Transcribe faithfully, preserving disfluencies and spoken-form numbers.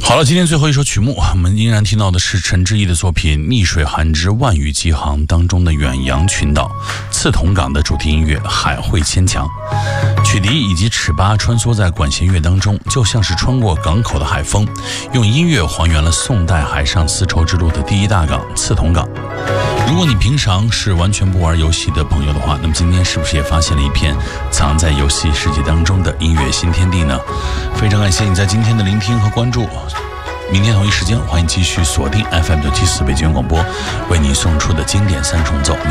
好了，今天最后一首曲目，我们依然听到的是陈之毅的作品《逆水寒之万语极行》当中的远洋群岛刺桐港的主题音乐《海会牵强》。曲笛以及尺八穿梭在管弦乐当中，就像是穿过港口的海风，用音乐还原了宋代海上丝绸之路的第一大港刺桐港。如果你平常是完全不玩游戏的朋友的话，那么今天是不是也发现了一片藏在游戏世界当中的音乐新天地呢？非常感谢你在今天的聆听和关注，明天同一时间欢迎继续锁定 F M 九七四北京广播为你送出的经典三重奏。